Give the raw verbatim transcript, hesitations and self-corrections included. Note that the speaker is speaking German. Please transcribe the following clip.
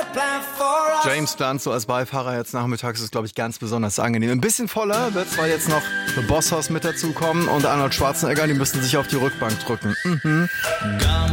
James Blunt so als Beifahrer jetzt nachmittags ist, glaube ich, ganz besonders angenehm. Ein bisschen voller wird, weil jetzt noch The Boss Hoss mit dazukommen und Arnold Schwarzenegger, die müssen sich auf die Rückbank drücken. Mhm.